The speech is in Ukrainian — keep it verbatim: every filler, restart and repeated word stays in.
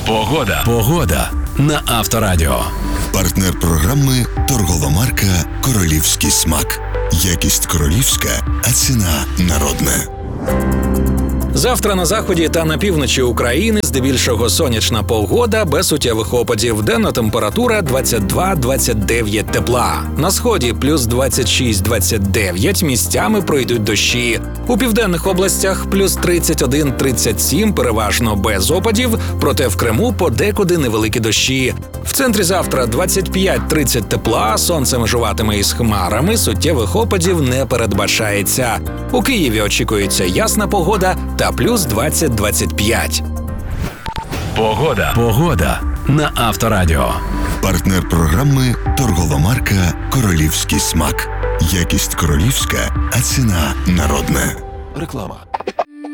Погода. Погода на Авторадіо. Партнер програми торгова марка «Королівський смак». Якість королівська, а ціна народна. Завтра на заході та на півночі України здебільшого сонячна погода без суттєвих опадів. Денна температура двадцять два - двадцять дев'ять тепла. На сході плюс двадцять шість - двадцять дев'ять, місцями пройдуть дощі. У південних областях плюс тридцять один - тридцять сім, переважно без опадів, проте в Криму подекуди невеликі дощі. В центрі завтра двадцять п'ять - тридцять тепла, сонце межуватиме із хмарами, суттєвих опадів не передбачається. У Києві очікується ясна погода та плюс двадцять - двадцять п'ять. Погода. Погода на Авторадіо. Партнер програми торгова марка «Королівський смак». Якість королівська, а ціна народна. Реклама.